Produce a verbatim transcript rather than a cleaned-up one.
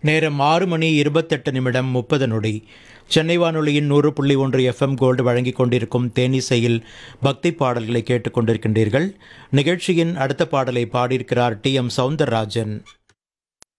நேரம் ஆறு மணி இருபத்தெட்டு நிமிடம் முப்பது நொடி. சென்னை வானொலியின் நூறு புள்ளி ஒன்று எஃப்எம் கோல்டு வழங்கிக் கொண்டிருக்கும் தேனிசையில் பக்தி பாடல்களை கேட்டுக்கொண்டிருக்கின்றீர்கள். நிகழ்ச்சியின் அடுத்த பாடலை பாடியிருக்கிறார் டி எம் சௌந்தரராஜன்.